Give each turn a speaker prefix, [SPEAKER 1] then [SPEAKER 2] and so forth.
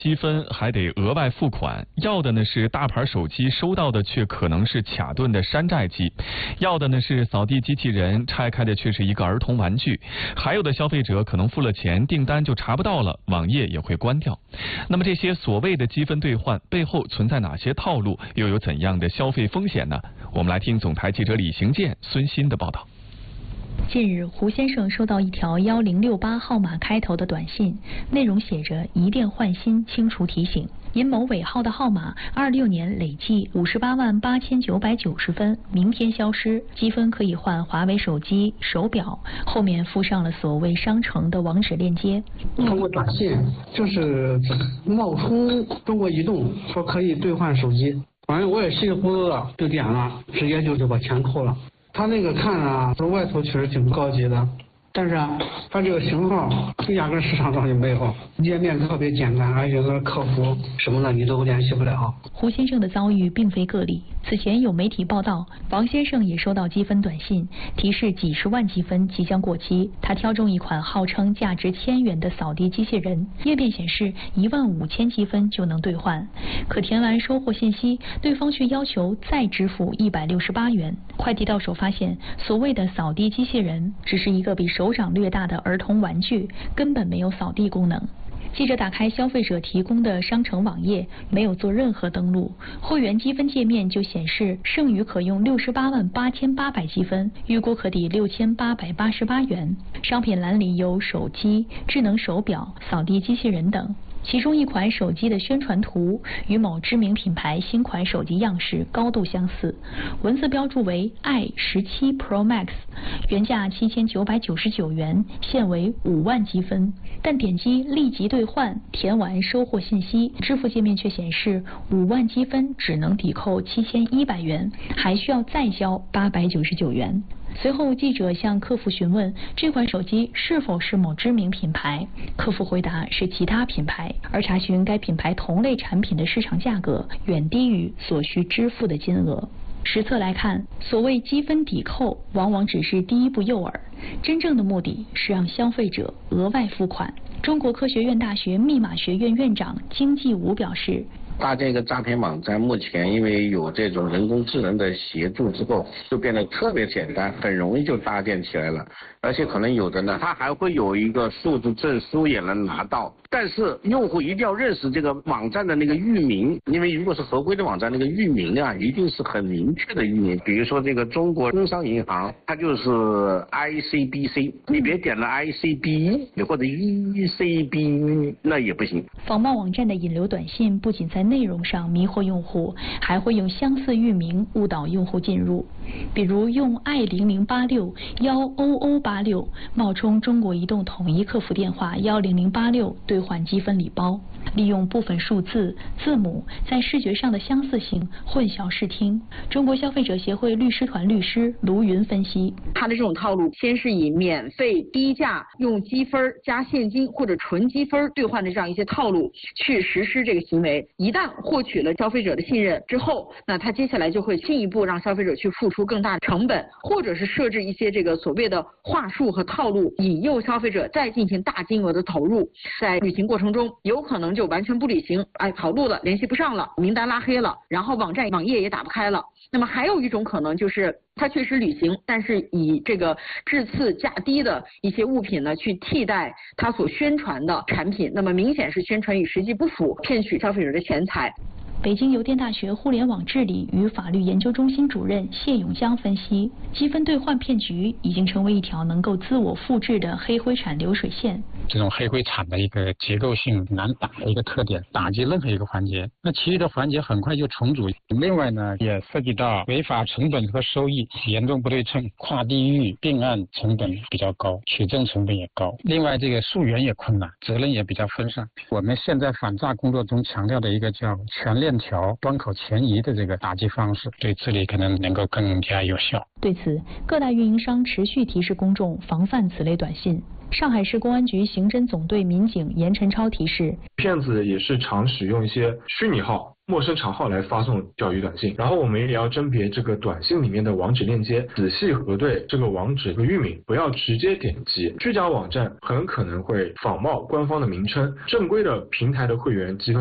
[SPEAKER 1] 积分还得额外付款，要的呢是大牌手机，收到的却可能是卡顿的山寨机；要的呢是扫地机器人，拆开的却是一个儿童玩具；还有的消费者可能付了钱，订单就查不到了，网页也会关掉。那么这些所谓的积分兑换背后存在哪些套路，又有怎样的消费风险呢？我们来听总台记者李行健、孙鑫的报道。
[SPEAKER 2] 近日，胡先生收到一条1068号码开头的短信，内容写着“一电换新，清除提醒”。因某尾号的号码26年累计588990分，明天消失，积分可以换华为手机、手表，后面附上了所谓商城的网址链接。
[SPEAKER 3] 通过短信就是冒充中国移动，说可以兑换手机，反正我也稀里糊涂的就点了，直接就把钱扣了。他那个看啊，说外头确实挺高级的，但是啊，它这个型号压根市场上就没有，页面特别简单，而且客服什么的你都联系不了。
[SPEAKER 2] 胡先生的遭遇并非个例，此前有媒体报道，王先生也收到积分短信，提示几十万积分即将过期。他挑中一款号称价值1000元的扫地机器人，页面显示15000积分就能兑换，可填完收货信息，对方却要求再支付168元。快递到手发现，所谓的扫地机器人只是一个比手掌略大的儿童玩具，根本没有扫地功能。记者打开消费者提供的商城网页，没有做任何登录，会员积分界面就显示剩余可用688800积分，预估可抵6888元。商品栏里有手机、智能手表、扫地机器人等。其中一款手机的宣传图与某知名品牌新款手机样式高度相似，文字标注为 i17 Pro Max， 原价7999元，现为5万积分。但点击立即兑换，填完收货信息，支付界面却显示5万积分只能抵扣7100元，还需要再交899元。随后，记者向客服询问这款手机是否是某知名品牌，客服回答是其他品牌，而查询该品牌同类产品的市场价格远低于所需支付的金额。实测来看，所谓积分抵扣往往只是第一步诱饵，真正的目的是让消费者额外付款。中国科学院大学密码学院院长金继武表示，
[SPEAKER 4] 搭建一个诈骗网站，目前因为有这种人工智能的协助之后，就变得特别简单，很容易就搭建起来了。而且可能有的呢，它还会有一个数字证书也能拿到。但是用户一定要认识这个网站的那个域名，因为如果是合规的网站，那个域名啊，一定是很明确的域名。比如说这个中国工商银行，它就是 ICBC， 你别点了 ICB 或者 ECB， 那也不行。
[SPEAKER 2] 仿冒网站的引流短信不仅在内容上迷惑用户，还会用相似域名误导用户进入。比如用 i0086 10086冒充中国移动统一客服电话10086兑换积分礼包，利用部分数字、字母在视觉上的相似性混淆视听。中国消费者协会律师团律师卢云分析，
[SPEAKER 5] 他的这种套路先是以免费低价用积分加现金或者纯积分兑换的这样一些套路去实施这个行为，一旦获取了消费者的信任之后，那他接下来就会进一步让消费者去付出更大的成本，或者是设置一些这个所谓的话术和套路，引诱消费者再进行大金额的投入，在履行过程中有可能就完全不履行，跑路了，联系不上了，名单拉黑了，然后网页也打不开了。那么还有一种可能就是他确实履行，但是以这个质次价低的一些物品呢去替代他所宣传的产品，那么明显是宣传与实际不符，骗取消费者的钱财。
[SPEAKER 2] 北京邮电大学互联网治理与法律研究中心主任谢永江分析，积分兑换骗局已经成为一条能够自我复制的黑灰产流水线。
[SPEAKER 6] 这种黑灰产的一个结构性难打的一个特点，打击任何一个环节，那其余的环节很快就重组。另外呢，也涉及到违法成本和收益严重不对称，跨地域并案成本比较高，取证成本也高。另外这个溯源也困难，责任也比较分散。我们现在反诈工作中强调的一个叫全链条端口前移的这个打击方式，对治理可能能够更加有效。
[SPEAKER 2] 对此，各大运营商持续提示公众防范此类短信。 上海市公安局刑侦总队民警严晨超提示，
[SPEAKER 7] 骗子也是常使用一些虚拟号、陌生账号来发送钓鱼短信，然后我们也要甄别这个短信里面的网址链接，仔细核对这个网址和域名，不要直接点击。虚假网站很可能会仿冒官方的名称，正规的平台的会员积分